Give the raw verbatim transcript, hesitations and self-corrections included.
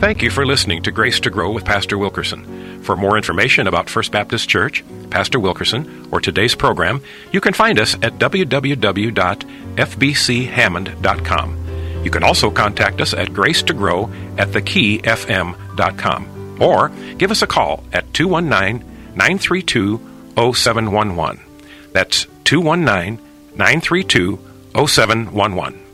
Thank you for listening to Grace to Grow with Pastor Wilkerson. For more information about First Baptist Church, Pastor Wilkerson, or today's program, you can find us at w w w dot f b c hammond dot com. You can also contact us at grace to grow at the key f m dot com or give us a call at two one nine, nine three two, zero seven one one. That's two one nine, nine three two, zero seven one one.